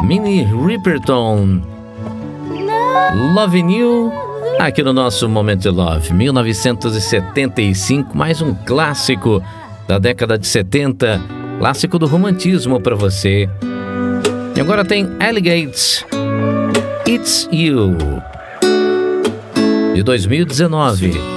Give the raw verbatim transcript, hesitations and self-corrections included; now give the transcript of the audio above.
Minnie Riperton, Loving You, aqui no nosso Momento de Love, mil novecentos e setenta e cinco, mais um clássico da década de setenta, clássico do romantismo para você. E agora tem Ellie Gates, It's You, de dois mil e dezenove.